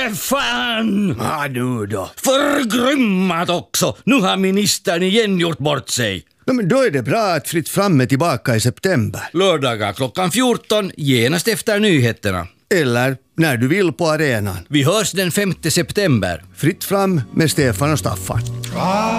Stefan! Nu då? Förgrymmat också! Nu har ministern igen gjort bort sig. Men då är det bra att Fritt Fram är tillbaka i september. Lördagar klockan 14, genast efter nyheterna. Eller när du vill på arenan. Vi hörs den 5 september. Fritt Fram med Stefan och Staffan.